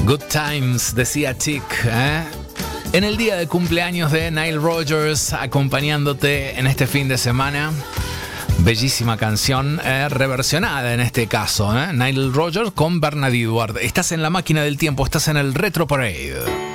Good Times, decía Chic, ¿eh? En el día de cumpleaños de Nile Rodgers, acompañándote en este fin de semana. Bellísima canción, reversionada en este caso, Nile Rodgers con Bernard Edwards. Estás en la máquina del tiempo, estás en el Retro Parade.